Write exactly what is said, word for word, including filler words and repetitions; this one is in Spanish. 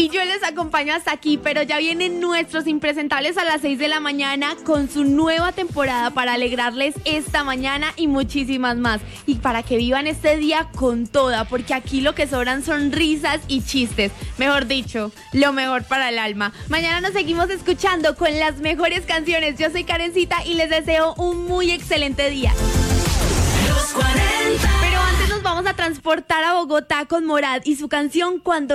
Y yo les acompaño hasta aquí, pero ya vienen nuestros impresentables a las seis de la mañana con su nueva temporada para alegrarles esta mañana y muchísimas más. Y para que vivan este día con toda, porque aquí lo que sobran son risas y chistes. Mejor dicho, lo mejor para el alma. Mañana nos seguimos escuchando con las mejores canciones. Yo soy Karencita y les deseo un muy excelente día. Los cuarenta. Pero antes nos vamos a transportar a Bogotá con Morat y su canción Cuando